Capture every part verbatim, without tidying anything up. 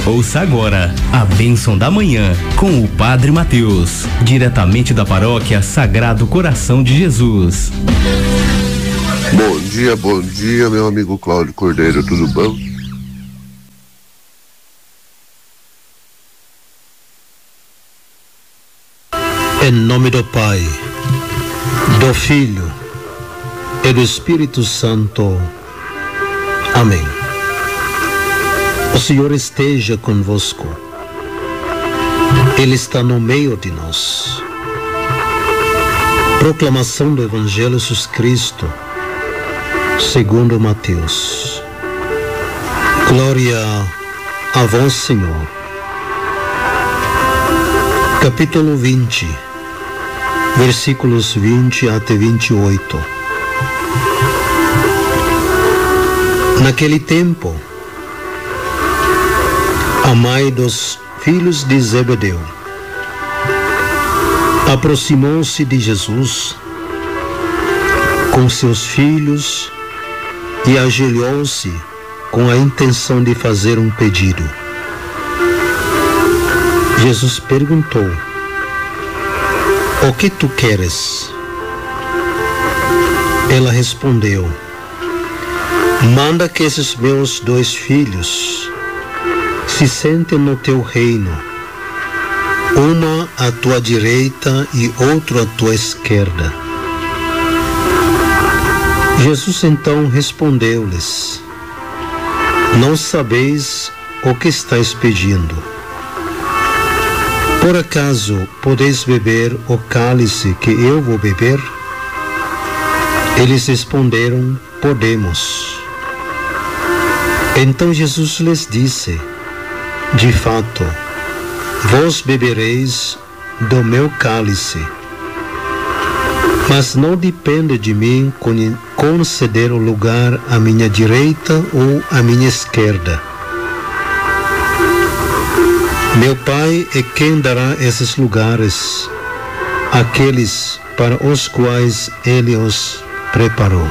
Ouça agora a bênção da manhã com o Padre Mateus, diretamente da paróquia Sagrado Coração de Jesus. Bom dia, bom dia, meu amigo Cláudio Cordeiro, tudo bom? Em nome do Pai, do Filho e do Espírito Santo. Amém. O Senhor esteja convosco. Ele está no meio de nós. Proclamação do Evangelho de Jesus Cristo, segundo Mateus. Glória a vós, Senhor. Capítulo vinte, versículos vinte até vinte e oito. Naquele tempo, a mãe dos filhos de Zebedeu aproximou-se de Jesus com seus filhos e ajoelhou-se com a intenção de fazer um pedido. Jesus perguntou: "O que tu queres?" Ela respondeu: "Manda que esses meus dois filhos se sentem no teu reino, uma à tua direita e outro à tua esquerda." Jesus então respondeu-lhes: "Não sabeis o que estáis pedindo. Por acaso podeis beber o cálice que eu vou beber?" Eles responderam: "Podemos." Então Jesus lhes disse: "De fato, vós bebereis do meu cálice, mas não depende de mim conceder o lugar à minha direita ou à minha esquerda. Meu Pai é quem dará esses lugares àqueles para os quais Ele os preparou."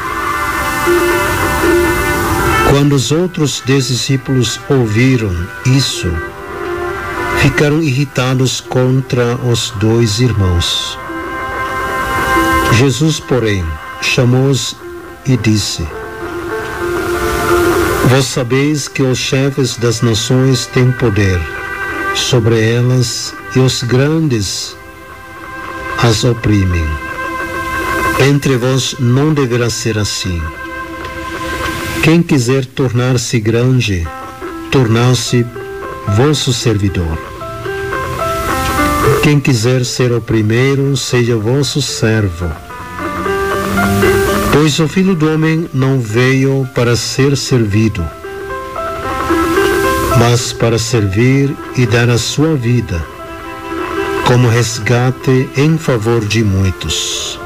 Quando os outros discípulos ouviram isso, ficaram irritados contra os dois irmãos. Jesus, porém, chamou-os e disse: "Vós sabeis que os chefes das nações têm poder sobre elas e os grandes as oprimem. Entre vós não deverá ser assim. Quem quiser tornar-se grande, tornar-se vosso servidor. Quem quiser ser o primeiro, seja vosso servo. Pois o Filho do Homem não veio para ser servido, mas para servir e dar a sua vida como resgate em favor de muitos."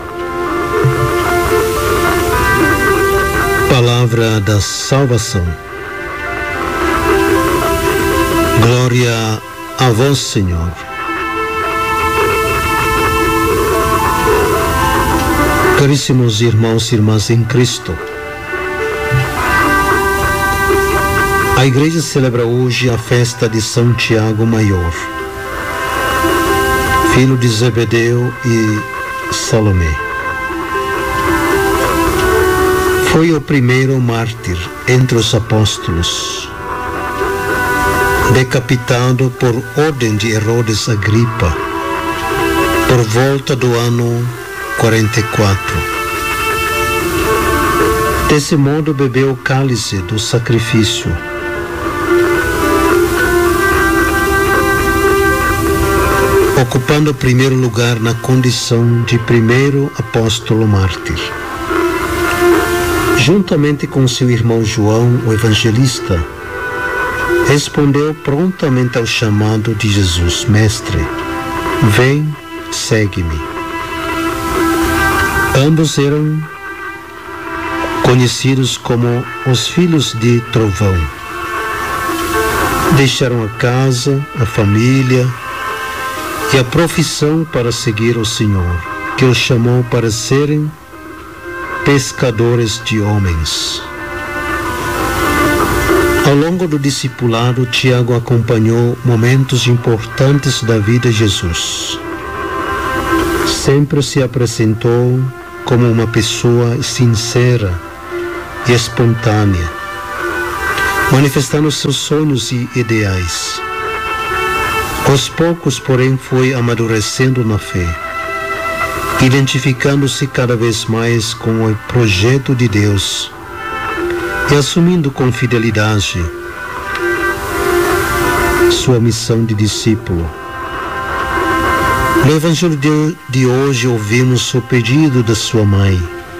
Palavra da salvação. Glória a vós, Senhor. Caríssimos irmãos e irmãs em Cristo, a Igreja celebra hoje a festa de São Tiago Maior, filho de Zebedeu e Salomé. Foi o primeiro mártir entre os apóstolos, decapitado por ordem de Herodes Agripa, por volta do ano quarenta e quatro. Desse modo bebeu o cálice do sacrifício. Ocupando o primeiro lugar na condição de primeiro apóstolo mártir. Juntamente com seu irmão João, o evangelista, respondeu prontamente ao chamado de Jesus: "Mestre, vem, segue-me." Ambos eram conhecidos como os filhos de trovão. Deixaram a casa, a família e a profissão para seguir o Senhor, que os chamou para serem pescadores de homens. Ao longo do discipulado, Tiago acompanhou momentos importantes da vida de Jesus. Sempre se apresentou como uma pessoa sincera e espontânea, manifestando seus sonhos e ideais. Aos poucos, porém, foi amadurecendo na fé, identificando-se cada vez mais com o projeto de Deus e assumindo com fidelidade sua missão de discípulo. No Evangelho de, de hoje ouvimos o pedido da sua mãe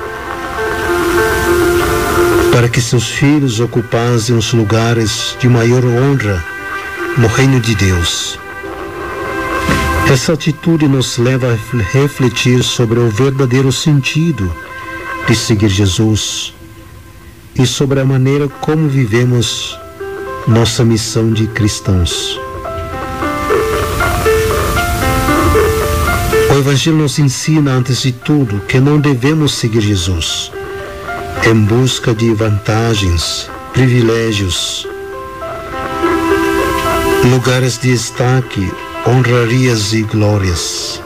para que seus filhos ocupassem os lugares de maior honra no reino de Deus. Essa atitude nos leva a refletir sobre o verdadeiro sentido de seguir Jesus e sobre a maneira como vivemos nossa missão de cristãos. O Evangelho nos ensina, antes de tudo, que não devemos seguir Jesus em busca de vantagens, privilégios, lugares de destaque, honrarias e glórias.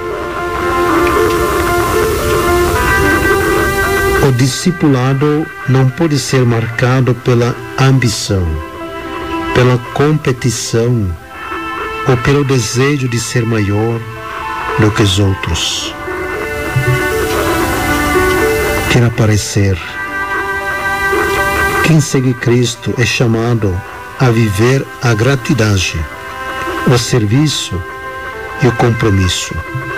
O discipulado não pode ser marcado pela ambição, pela competição ou pelo desejo de ser maior do que os outros. Quer aparecer. Quem segue Cristo é chamado a viver a gratidão, o serviço e o compromisso.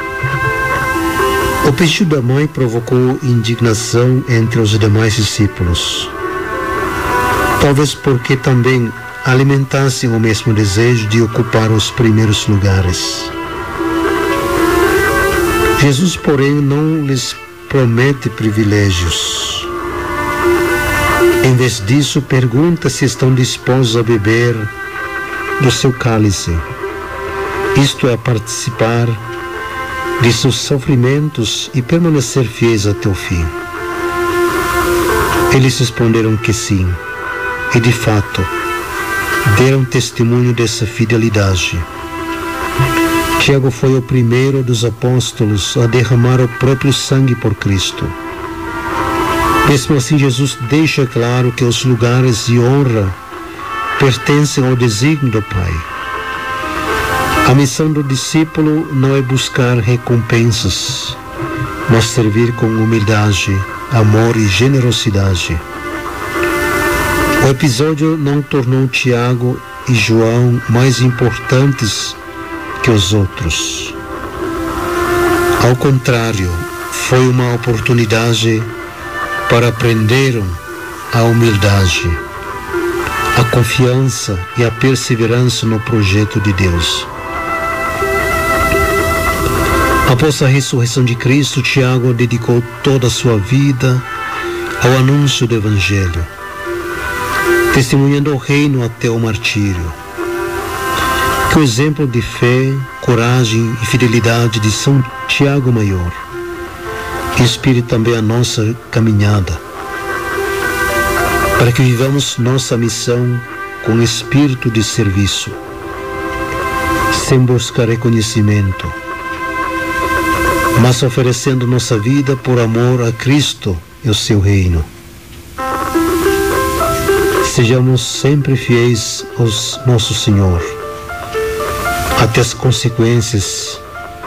O pedido da mãe provocou indignação entre os demais discípulos, talvez porque também alimentassem o mesmo desejo de ocupar os primeiros lugares. Jesus, porém, não lhes promete privilégios. Em vez disso, pergunta se estão dispostos a beber do seu cálice, isto é, a participar de seus sofrimentos e permanecer fiéis até o fim. Eles responderam que sim, e de fato, deram testemunho dessa fidelidade. Tiago foi o primeiro dos apóstolos a derramar o próprio sangue por Cristo. Mesmo assim, Jesus deixa claro que os lugares de honra pertencem ao desígnio do Pai. A missão do discípulo não é buscar recompensas, mas servir com humildade, amor e generosidade. O episódio não tornou Tiago e João mais importantes que os outros. Ao contrário, foi uma oportunidade para aprenderem a humildade, a confiança e a perseverança no projeto de Deus. Após a ressurreição de Cristo, Tiago dedicou toda a sua vida ao anúncio do Evangelho, testemunhando o reino até o martírio. Que o exemplo de fé, coragem e fidelidade de São Tiago Maior inspire também a nossa caminhada, para que vivamos nossa missão com espírito de serviço, sem buscar reconhecimento, mas oferecendo nossa vida por amor a Cristo e o seu reino. Sejamos sempre fiéis ao nosso Senhor, até as consequências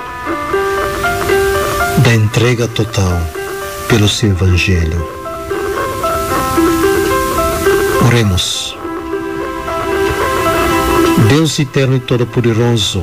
da entrega total pelo seu Evangelho. Oremos. Deus eterno e todo-poderoso,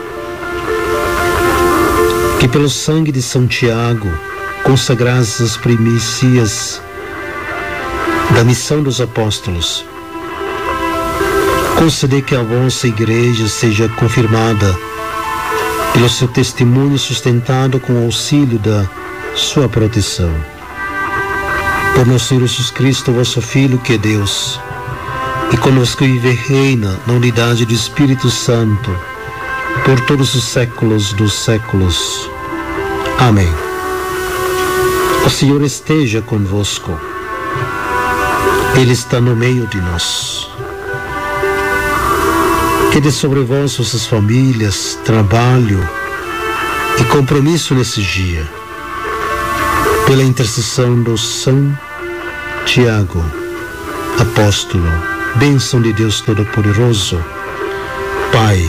que pelo sangue de São Tiago consagraste as primícias da missão dos apóstolos, conceder que a vossa igreja seja confirmada pelo seu testemunho sustentado com o auxílio da sua proteção. Por nosso Senhor Jesus Cristo, vosso Filho, que é Deus, e conosco vive e reina na unidade do Espírito Santo, por todos os séculos dos séculos. Amém. O Senhor esteja convosco. Ele está no meio de nós. que dê sobre vós, vossas famílias, trabalho e compromisso nesse dia. Pela intercessão do São Tiago, apóstolo, bênção de Deus Todo-Poderoso, Pai,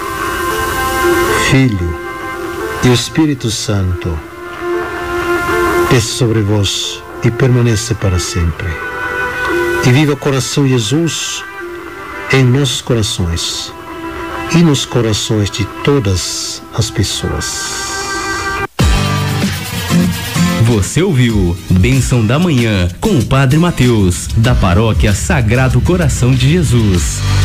Filho e o Espírito Santo, desça sobre vós e permaneça para sempre. E viva o coração Jesus em nossos corações e nos corações de todas as pessoas. Você ouviu Bênção da Manhã com o Padre Mateus, da Paróquia Sagrado Coração de Jesus.